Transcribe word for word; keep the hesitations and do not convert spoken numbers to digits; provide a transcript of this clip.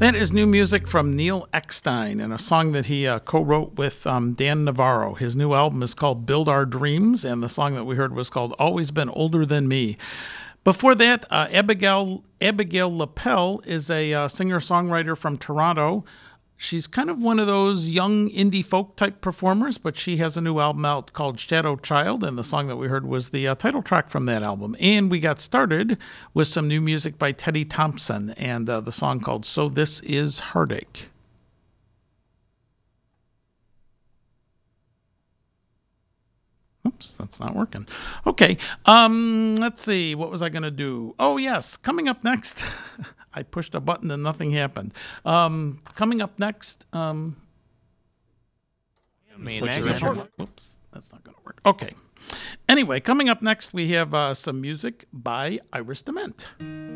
That is new music from Neil Eckstein and a song that he uh, co-wrote with um, Dan Navarro. His new album is called Build Our Dreams, and the song that we heard was called Always Been Older Than Me. Before that, uh, Abigail Abigail Lapel is a uh, singer-songwriter from Toronto. She's kind of one of those young indie folk type performers, but she has a new album out called Shadow Child, and the song that we heard was the uh, title track from that album. And we got started with some new music by Teddy Thompson and uh, the song called So This Is Heartache. Oops, that's not working. Okay, um, let's see. What was I going to do? Oh, yes, coming up next... I pushed a button and nothing happened. Um, coming up next... Um, Main Oops, that's not going to work. Okay. Anyway, coming up next, we have uh, some music by Iris DeMent.